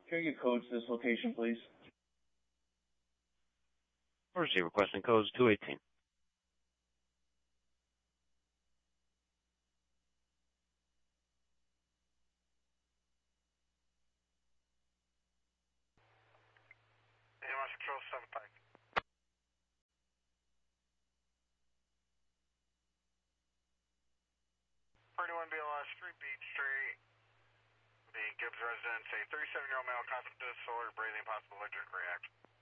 Can I get codes to this location, please? Emergency requesting codes 218. AMS Control 75. 31 BLS 3 Beach Street. The Gibbs residence, a 37-year-old male constant disorder, breathing, possible electric reaction.